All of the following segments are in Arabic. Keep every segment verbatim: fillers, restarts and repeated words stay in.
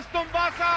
جهزتم باصة؟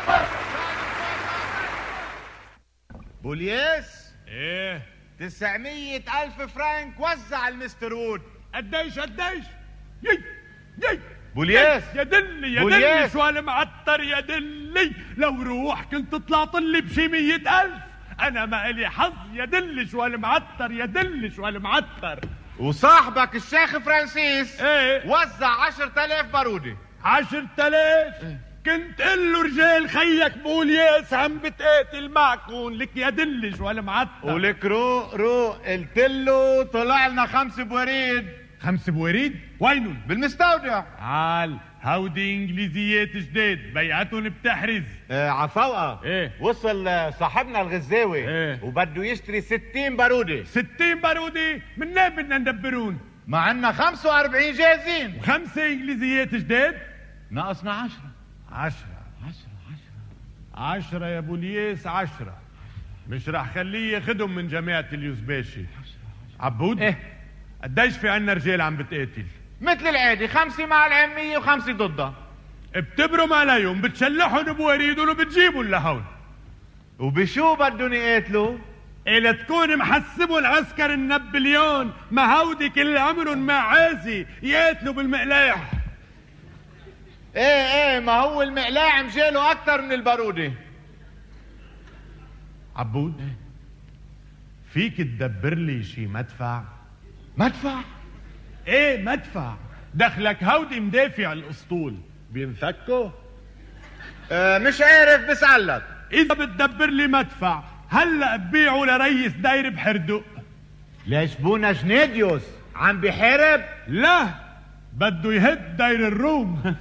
بوليس؟ ايه تسعمية ألف فرانك وزع المستر وود. قديش قديش؟ يي يي بوليس يا دلي يا بوليس. دلي شو هالمعطر يا دلي، لو روح كنت طلعت لي بشي مية ألف، أنا ما إلي حظ يا دلي شو هالمعطر يا دلي شو هالمعطر. وصاحبك الشيخ فرانسيس ايه وزع عشرة آلاف بارودة. عشرة آلاف؟ كنت قل له رجال خيك بوليس عم بتقاتل معكم، لك يا دلي شو هالمعطر. ولك روق روق، قلت له طلع لنا خمس بوريد. خمس بوريد؟ وينهم؟ بالمستودع. عال هودي انجليزيات جداد بيعتهم بتحرز. آه عفوقة. ايه وصل صاحبنا الغزاوي ايه وبده يشتري ستين بارودة. ستين بارودة؟ من ليه بدنا ندبرون؟ ما عنا خمسة وأربعين جاهزين. وخمسة انجليزيات جداد؟ ناقصنا عشرة. عشرة عشرة عشرة عشرة يا بوليس، عشرة. مش رح خليه ياخدهم من جماعة اليوزباشي. عبود؟ ايه قديش في عنا رجال عم بتقاتل؟ مثل العادي، خمسة مع العامية وخمسة ضدها. بتبرم عليهم، بتشلحهم بوريدهم وبتجيبهم لهون. وبشو بدهم يقاتلوا؟ إلا تكون محسبوا العسكر النابليون، ما هودي كل عمرهم معازي يقاتلوا بالمقلاح. ايه ايه، ما هو المقلاع مجاله اكتر من البارودة. عبود فيك تدبر لي شي مدفع؟ مدفع؟ ايه مدفع، دخلك هودي مدافع الاسطول بينفكوا؟ اه مش عارف، بسألك. اذا بتدبر لي مدفع هلا ببيعه لريس داير بحردق. ليش بونا جنيديوس عم بيحارب؟ لا بده يهد داير الروم.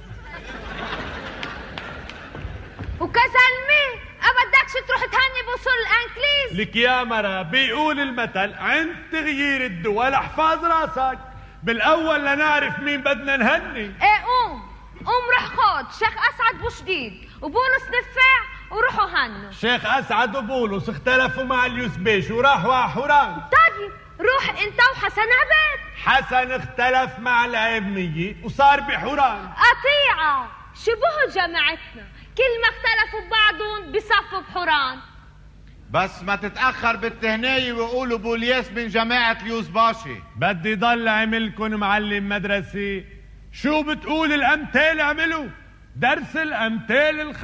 وكزلمة أبدكش تروح تهني بوصول الأنكليز. لك يا مرة بيقول المثل عند تغيير الدول احفظ راسك، بالاول لنعرف مين بدنا نهني. ايه قوم قوم روح خد شيخ أسعد بوشديد وبولس نفاع وروحوا هنوا. شيخ اسعد وبولس اختلفوا مع اليوسبيش وراحوا على حوران. طيب روح انت وحسن عباد. حسن اختلف مع العيبنية وصار بحوران. قطيعة شبهوا جماعتنا، كل ما اختلفوا ببعضهم بصفوا بحوران. بس ما تتأخر بالتهنية ويقولوا بوليس من جماعة اليوزباشي. بدي ضل عملكن معلم مدرسة. شو بتقول الامثال اعملوا، درس الامثال الخ...